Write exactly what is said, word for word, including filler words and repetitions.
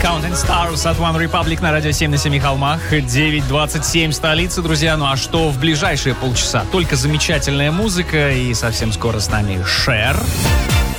Counting Stars от One Republic на радио семь на семи холмах. девять двадцать семь столицы, друзья. Ну а что в ближайшие полчаса? Только замечательная музыка, и совсем скоро с нами Шер.